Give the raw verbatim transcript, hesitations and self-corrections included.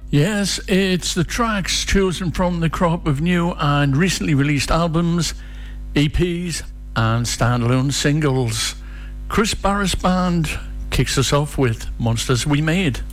Yes, it's the tracks chosen from the crop of new and recently released albums, E Ps and standalone singles. Chris Barris Band kicks us off with Monsters We Made.